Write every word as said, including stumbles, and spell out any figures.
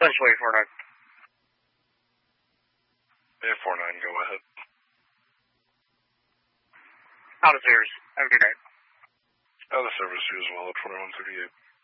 Essentially, four nine. Yeah, four nine, go ahead. Out of service. Have a good night. Out of service, you as well, at twenty-one thirty-eight.